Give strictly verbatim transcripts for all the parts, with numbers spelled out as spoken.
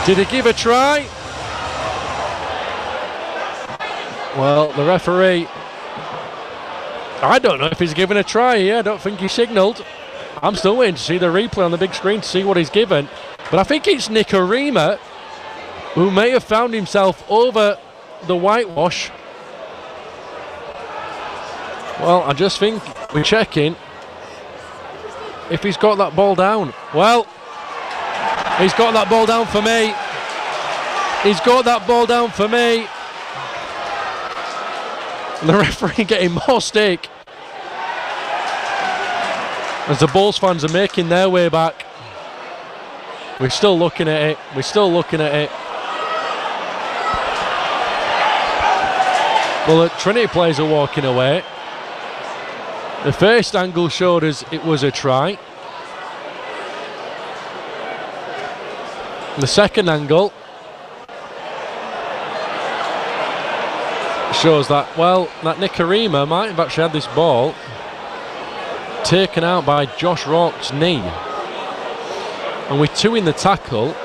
Did he give a try? Well, the referee, I don't know if he's given a try here. I don't think he signalled. I'm still waiting to see the replay on the big screen to see what he's given. But I think it's Nikorima who may have found himself over the whitewash. Well, I just think we're checking if he's got that ball down. Well, he's got that ball down for me. He's got that ball down for me. And the referee getting more stake as the Bulls fans are making their way back. We're still looking at it. We're still looking at it. Well, the Trinity players are walking away. The first angle showed us it was a try. The second angle shows that, well, that Nikorima might have actually had this ball taken out by Josh Rourke's knee. And with two in the tackle,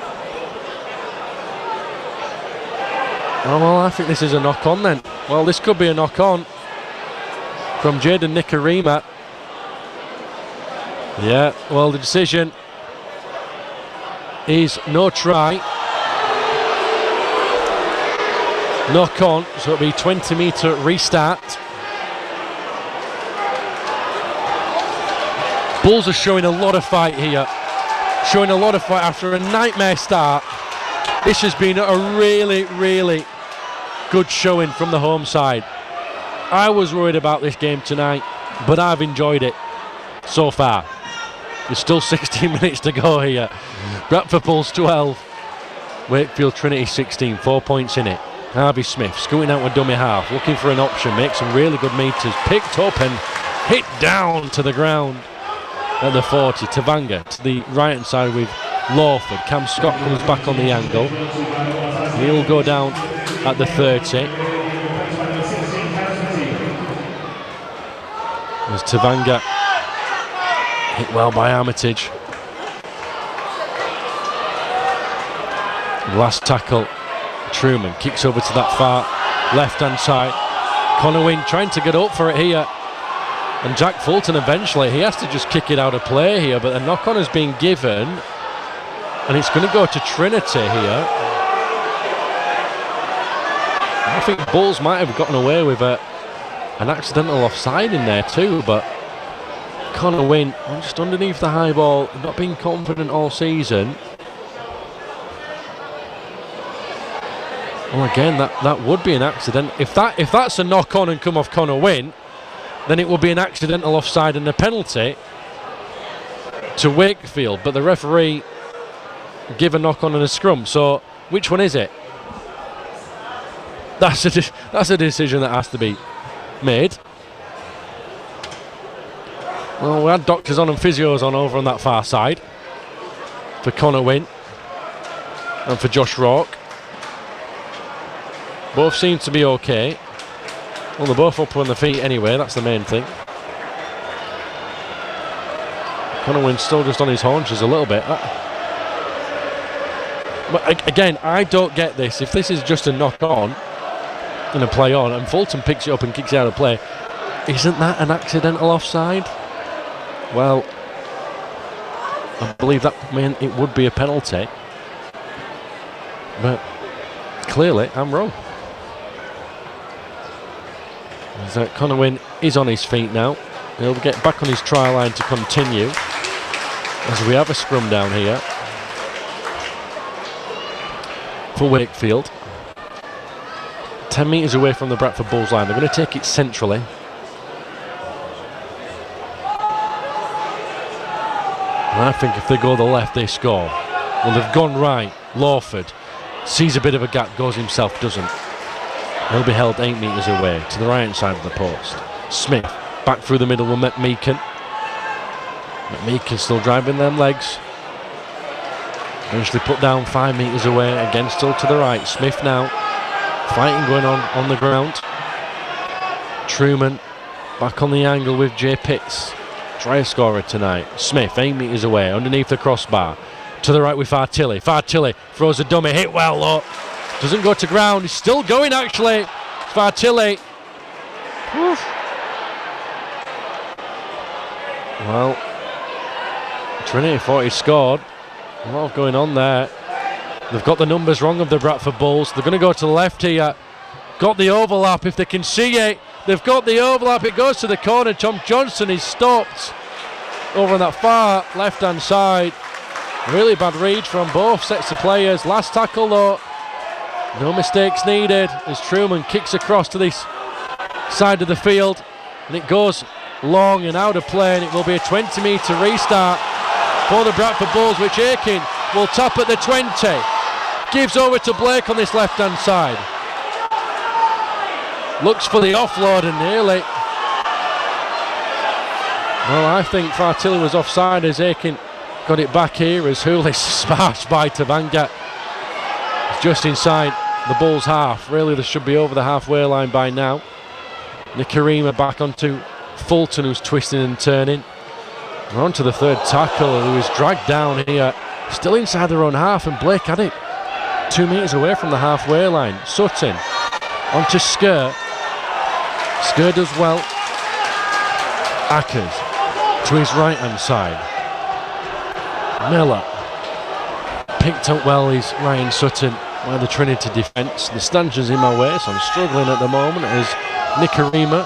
oh, well, I think this is a knock-on then. Well, this could be a knock-on from Jaden Nikorima. Yeah, well, the decision is no try. Knock-on, so it'll be twenty metre restart. Bulls are showing a lot of fight here. Showing a lot of fight after a nightmare start. This has been a really, really good showing from the home side. I was worried about this game tonight, but I've enjoyed it so far. There's still sixteen minutes to go here. Bradford Bulls twelve, Wakefield Trinity sixteen, four points in it. Harvey Smith scooting out with dummy half, looking for an option, makes some really good meters, picked up and hit down to the ground at the forty. Tavanga to the right hand side with Lawford. Cam Scott comes back on the angle. He'll go down at the thirty. As Tavanga hit well by Armitage. Last tackle, Truman kicks over to that far left hand side. Connor Wynn trying to get up for it here, and Jack Fulton eventually, he has to just kick it out of play here, but a knock on has been given and it's going to go to Trinity here. I think Bulls might have gotten away with a, an accidental offside in there too, but Connor Wynn just underneath the high ball, not being confident all season. Well, again, that, that would be an accident. If that if that's a knock on and come off Connor Wynn, then it will be an accidental offside and a penalty to Wakefield. But the referee give a knock on and a scrum. So which one is it? That's a that's a decision that has to be made. Well, we had doctors on and physios on over on that far side for Connor Wynn and for Josh Rourke. Both seem to be okay. Well, they're both up on their feet anyway, that's the main thing. Connor Wynn's still just on his haunches a little bit. But again, I don't get this. If this is just a knock on and a play on, and Fulton picks it up and kicks it out of play, isn't that an accidental offside? Well, I believe that meant it would be a penalty. But clearly, I'm wrong. So Connor Wynn is on his feet now. He'll get back on his try line to continue as we have a scrum down here for Wakefield. ten metres away from the Bradford Bulls line. They're going to take it centrally. And I think if they go the left, they score. Well, they've gone right. Lawford sees a bit of a gap, goes himself, doesn't. He'll be held eight metres away to the right hand side of the post. Smith back through the middle with McMeekin. McMeekin still driving them legs. Eventually put down five metres away, again still to the right. Smith now, fighting going on on the ground. Truman back on the angle with Jay Pitts. Try a scorer tonight. Smith eight metres away underneath the crossbar. To the right with Fartilli. Fartilli throws a dummy, hit well, look. Doesn't go to ground, he's still going actually. Fartilli. Oof. Well, Trinity thought he scored. A lot of going on there. They've got the numbers wrong of the Bradford Bulls. They're going to go to the left here. Got the overlap if they can see it. They've got the overlap. It goes to the corner. Tom Johnson is stopped over on that far left-hand side. Really bad read from both sets of players. Last tackle though. No mistakes needed as Truman kicks across to this side of the field. And it goes long and out of play. And it will be a twenty metre restart for the Bradford Bulls, which Aiken will tap at the twenty. Gives over to Blake on this left-hand side. Looks for the offload and nearly. Well, I think Fartilli was offside as Aiken got it back here as Hooley smashed by Tavanga. It's just inside the Bulls' half. Really, they should be over the halfway line by now. Nikarima back onto Fulton, who's twisting and turning. We're on to the third tackle, who is dragged down here. Still inside their own half, and Blake had it two metres away from the halfway line. Sutton onto Sker. Sker does well. Ackers to his right hand side. Miller picked up well his Ryan Sutton by the Trinity defence. The stanchion's in my way, so I'm struggling at the moment as Nikarima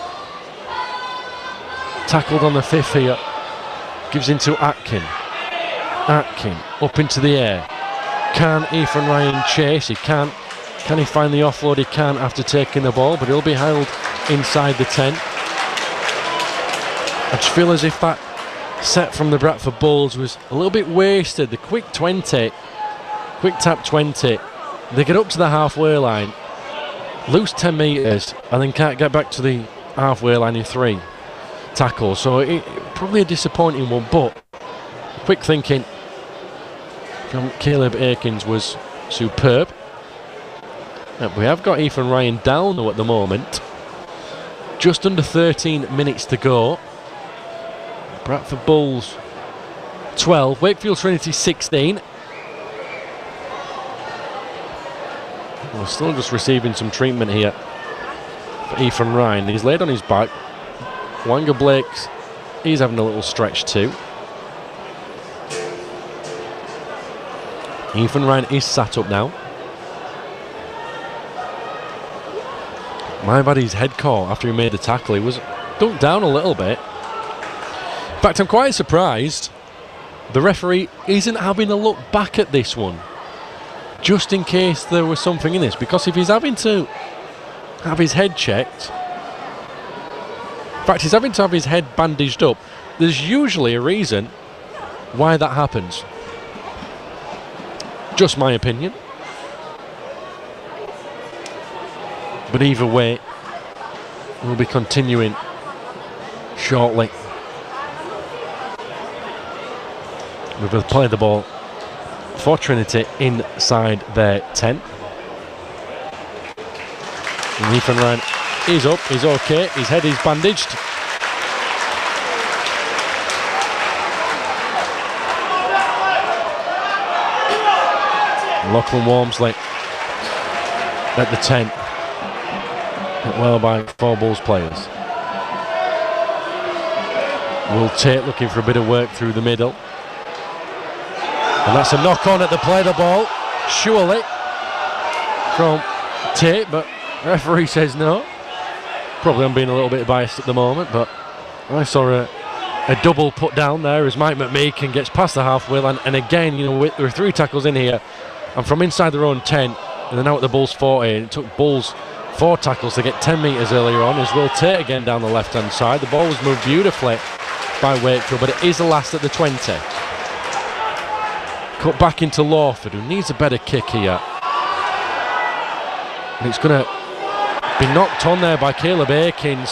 tackled on the fifth here. Gives into Atkin. Atkin up into the air. Can Ethan Ryan chase? He can't. Can he find the offload? He can after taking the ball, but he'll be held inside the ten. I just feel as if that set from the Bradford Bulls was a little bit wasted. The quick twenty, quick tap twenty, they get up to the halfway line, lose ten metres, and then can't get back to the halfway line in three tackles. So it, probably a disappointing one, but quick thinking from Caleb Aikens was superb. And we have got Ethan Ryan down though at the moment. Just under thirteen minutes to go. Bradford Bulls twelve, Wakefield Trinity sixteen. We're still just receiving some treatment here for Ethan Ryan. He's laid on his back. Wanga Blakes, he's having a little stretch too. Ethan Ryan is sat up now. My bad, his head caught after he made the tackle. He was dunked down a little bit. In fact, I'm quite surprised the referee isn't having a look back at this one, just in case there was something in this, because if he's having to have his head checked, in fact he's having to have his head bandaged up, there's usually a reason why that happens. Just my opinion. But either way, we'll be continuing shortly. We will play the ball for Trinity inside their ten. And Ethan Ryan is up, he's okay, his head is bandaged. Lachlan Walmsley at the ten. Hit well by four Bulls players. Will Tate looking for a bit of work through the middle. And that's a knock on at the play the ball, surely, from Tate, but the referee says no. Probably I'm being a little bit biased at the moment, but I saw a, a double put down there as Mike McMeekin gets past the halfway line, and again, you know, there were three tackles in here, and from inside their own ten, and they're now at the Bulls forty, and it took Bulls four tackles to get ten metres earlier on, as Will Tate again down the left-hand side. The ball was moved beautifully by Wakefield, but it is the last at the twenty. Cut back into Lawford, who needs a better kick here. And it's going to be knocked on there by Caleb Aikens.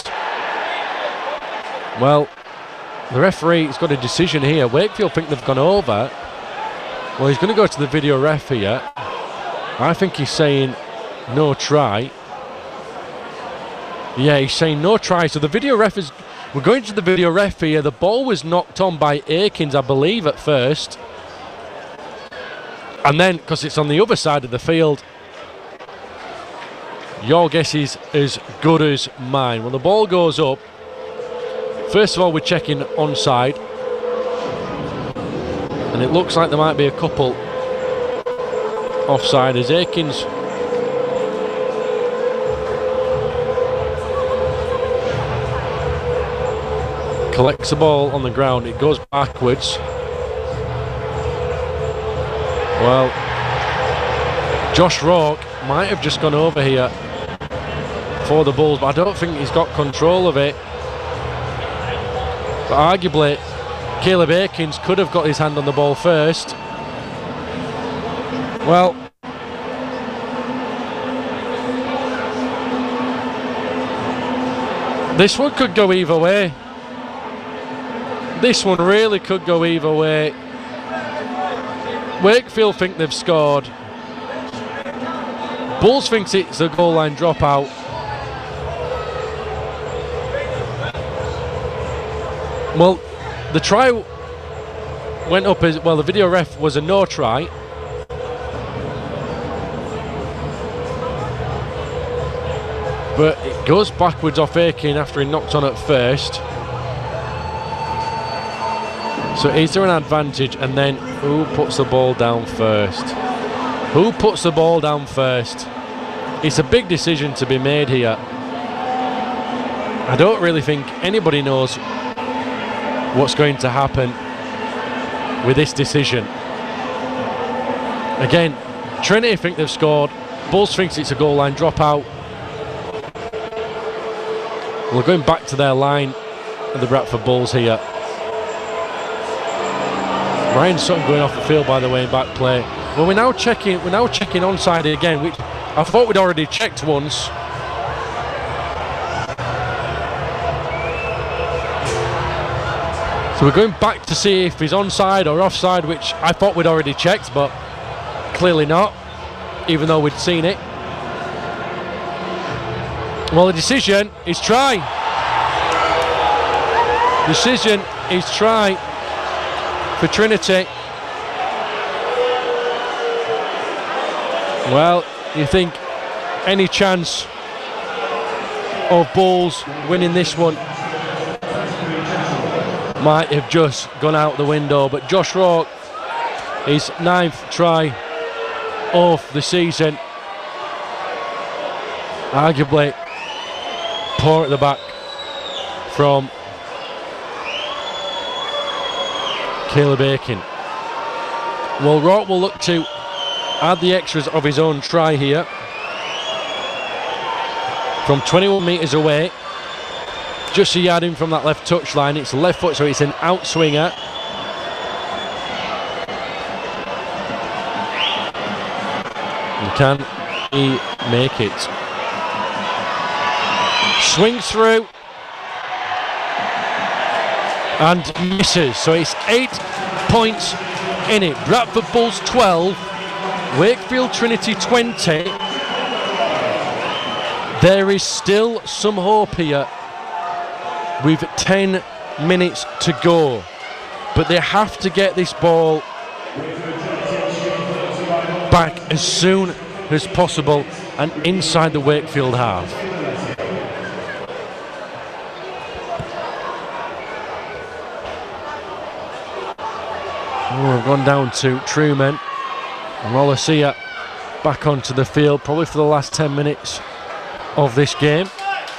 Well, the referee's got a decision here. Wakefield think they've gone over. Well, he's going to go to the video ref here. I think he's saying no try. Yeah, he's saying no try. So the video ref is... We're going to the video ref here. The ball was knocked on by Aikens, I believe, at first. And then, because it's on the other side of the field, your guess is as good as mine. When the ball goes up, first of all, we're checking onside. And it looks like there might be a couple offside as Akins collects the ball on the ground. It goes backwards. Well, Josh Rourke might have just gone over here for the Bulls, but I don't think he's got control of it. But arguably, Caleb Akins could have got his hand on the ball first. Well, this one could go either way. This one really could go either way. Wakefield think they've scored. Bulls thinks it's a goal line dropout. Well, the try went up as well. The video ref was a no try. But it goes backwards off Akin after he knocked on at first. So is there an advantage? And then who puts the ball down first? Who puts the ball down first? It's a big decision to be made here. I don't really think anybody knows what's going to happen with this decision. Again, Trinity think they've scored. Bulls thinks it's a goal line dropout. We're going back to their line of the Bradford Bulls here. Ryan Sutton going off the field, by the way, in back play. Well, we're now checking. We're now checking onside again, which I thought we'd already checked once. So we're going back to see if he's onside or offside, which I thought we'd already checked, but clearly not, even though we'd seen it. Well, the decision is try. Decision is try for Trinity. Well, you think any chance of Bulls winning this one might have just gone out the window, but Josh Rourke, his ninth try of the season, arguably poor at the back from Caleb Akin. Well, Rourke will look to add the extras of his own try here from twenty-one metres away, just a yard in from that left touch line. It's left foot, so it's an outswinger. And can he make it? Swings through and misses, so it's eight points in it. Bradford Bulls twelve, Wakefield Trinity twenty. There is still some hope here with ten minutes to go, but they have to get this ball back as soon as possible and inside the Wakefield half. Oh, we've gone down to Truman and Wallacea back onto the field, probably for the last ten minutes of this game.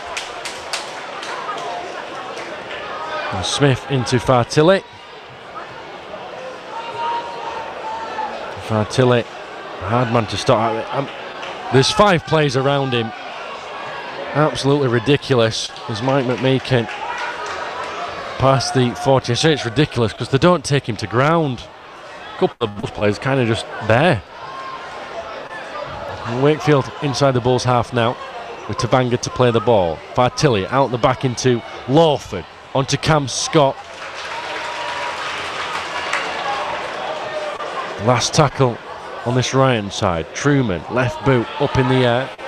And Smith into Fartilli. Fartilli, hard man to start out. Um, there's five players around him. Absolutely ridiculous. As Mike McMeekin past the forty. I say it's ridiculous because they don't take him to ground. A couple of Bulls players kind of just there. And Wakefield inside the Bulls half now, with Tavanga to play the ball. Fartilli out the back into Lawford, onto Cam Scott. Last tackle on this right hand side. Truman, left boot up in the air.